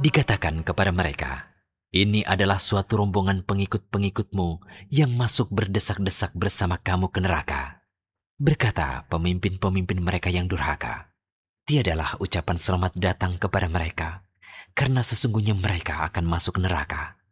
Dikatakan kepada mereka, "Ini adalah suatu rombongan pengikut-pengikutmu yang masuk berdesak-desak bersama kamu ke neraka." Berkata pemimpin-pemimpin mereka yang durhaka, "Tiadalah ucapan selamat datang kepada mereka, karena sesungguhnya mereka akan masuk neraka."